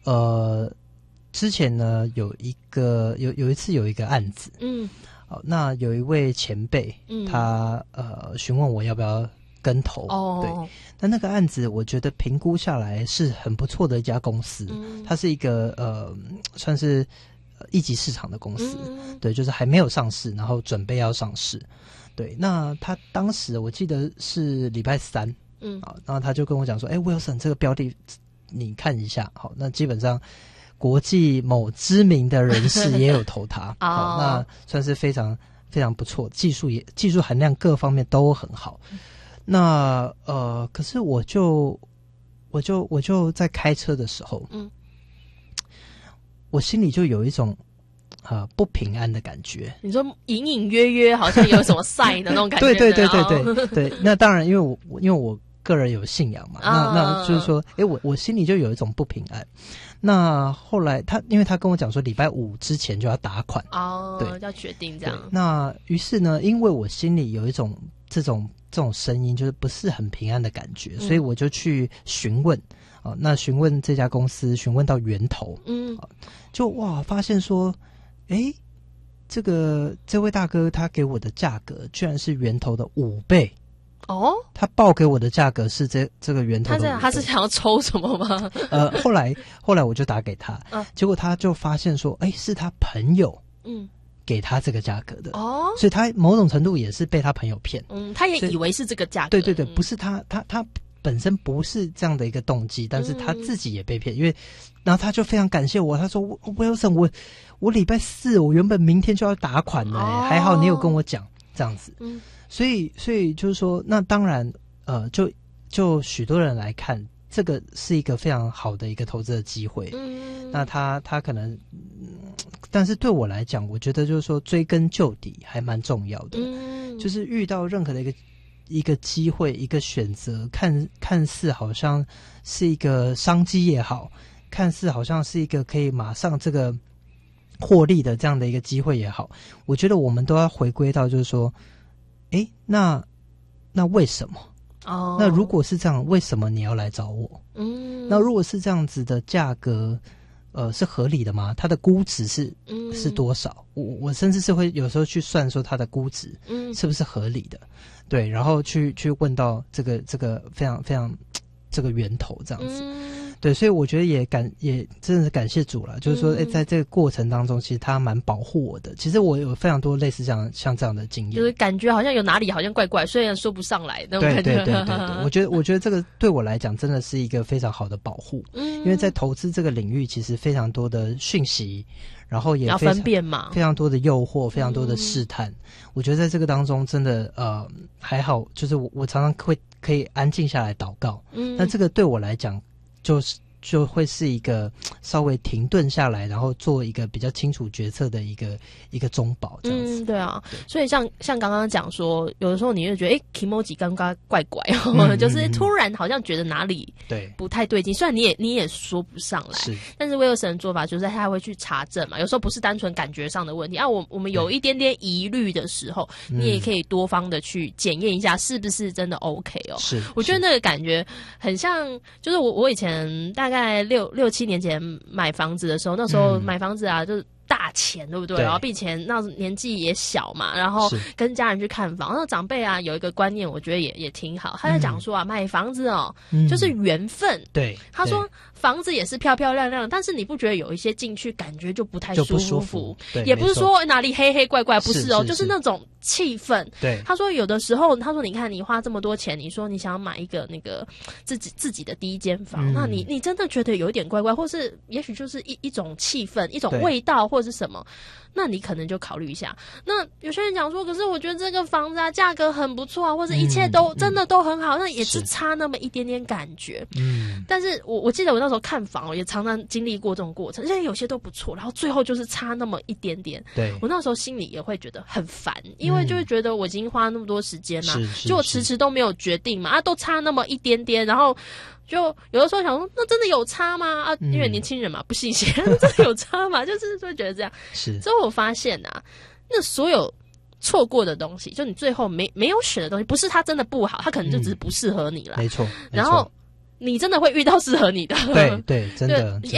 之前呢有一次有一个案子，那有一位前辈，他询问我要不要跟投，对，那个案子我觉得评估下来是很不错的一家公司，它是一个算是一级市场的公司，对，就是还没有上市，然后准备要上市，对，那他当时我记得是礼拜三，然后他就跟我讲说，Wilson 这个标的你看一下，好，那基本上国际某知名的人士也有投它，好，那算是非常非常不错，技术含量各方面都很好。那可是我就在开车的时候，我心里就有一种不平安的感觉。你说隐隐约约好像有什么sign的那种感觉？ 对。那当然，因为我个人有信仰嘛，那就是说，我心里就有一种不平安。那后来因为他跟我讲说，礼拜五之前就要打款， 对，要决定这样。 那于是呢，因为我心里有一种这种声音，就是不是很平安的感觉，所以我就去询问，那询问这家公司，询问到源头，就发现说，这位大哥他给我的价格居然是源头的5倍。他报给我的价格是这个源头的5倍。 他是想要抽什么吗？ 后来我就打给他，结果他就发现说，是他朋友给他这个价格的，所以他某种程度也是被他朋友骗， 他也以为是这个价格， 对，不是他本身不是这样的一个动机，但是他自己也被骗，因为然后他就非常感谢我，他说 Wilson 我礼拜4我原本明天就要打款的，还好你有跟我讲这样子，所以就是说，那当然就许多人来看，这个是一个非常好的一个投资的机会，那他可能但是对我来讲，我觉得就是说追根究底还蛮重要的，就是遇到任何的一个机会，一个选择，看似好像是一个商机也好，看似好像是一个可以马上这个获利的这样的一个机会也好，我觉得我们都要回归到就是说，那为什么？那如果是这样，为什么你要来找我？那如果是这样子的价格，是合理的吗？它的估值是多少？我甚至是会有时候去算说它的估值是不是合理的，对，然后去问到这个非常非常这个源头这样子，对，所以我觉得也真的是感谢主了，就是说，在这个过程当中，其实他蛮保护我的。其实我有非常多类似像这样的经验， 就是感觉好像有哪里好像怪怪，虽然说不上来那种感觉。 对，我觉得这个对我来讲真的是一个非常好的保护，因为在投资这个领域，其实非常多的讯息，然后也要分辨嘛， 非常多的诱惑，非常多的试探。我觉得在这个当中，真的还好，就是我常常可以安静下来祷告。那这个对我来讲，就会是一个稍微停顿下来，然后做一个比较清楚决策的一个中保这样子。 对啊，所以像刚刚讲说，有的时候你就觉得Kimoji 刚刚怪怪就是突然好像觉得哪里不太对劲，虽然你也说不上来，但是Wilson的做法就是他会去查证嘛，有时候不是单纯感觉上的问题我们有一点点疑虑的时候，你也可以多方的去检验一下是不是真的 OK 是，我觉得那个感觉很像，就是我以前大概6、7年前买房子的时候，那时候买房子就是大钱，对不对？然后并且那年纪也小嘛，然后跟家人去看房，那长辈有一个观念，我觉得也挺好。他在讲说买房子就是缘分。对，他说房子也是漂漂亮亮的，但是你不觉得有一些进去感觉就不太舒服？也不是说哪里黑黑怪怪，不是就是那种气氛。对，他说有的时候，他说你看你花这么多钱，你说你想要买一个那个自己的第一间房，那你真的觉得有一点怪怪，或是也许就是一种气氛，一种味道，或者是什么，那你可能就考虑一下。那有些人讲说，可是我觉得这个房子价格很不错或者一切都真的都很好，那也是差那么一点点感觉。但是我记得我那时候看房也常常经历过这种过程，因为有些都不错，然后最后就是差那么一点点。对，我那时候心里也会觉得很烦，因为就会觉得我已经花那么多时间了，就我迟迟都没有决定嘛，都差那么一点点，然后就有的时候想说，那真的有差吗？因为年轻人嘛，不信邪，真的有差吗？就是会觉得这样。之后我发现那所有错过的东西，就你最后没有选的东西，不是它真的不好，它可能就只是不适合你了。没错。然后你真的会遇到适合你的。对，真的。